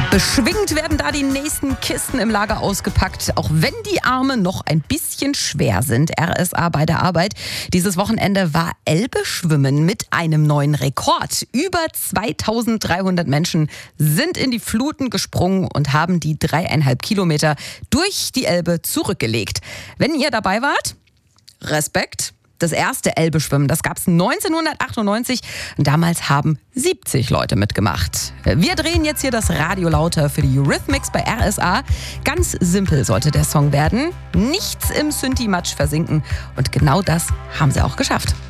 Beschwingt werden da die nächsten Kisten im Lager ausgepackt, auch wenn die Arme noch ein bisschen schwer sind. RSA bei der Arbeit. Dieses Wochenende war Elbe-Schwimmen mit einem neuen Rekord. Über 2300 Menschen sind in die Fluten gesprungen und haben die 3,5 Kilometer durch die Elbe zurückgelegt. Wenn ihr dabei wart, Respekt. Das erste Elbe-Schwimmen, das gab es 1998 und damals haben 70 Leute mitgemacht. Wir drehen jetzt hier das Radio lauter für die Eurythmics bei RSA. Ganz simpel sollte der Song werden. Nichts im Synthi-Matsch versinken und genau das haben sie auch geschafft.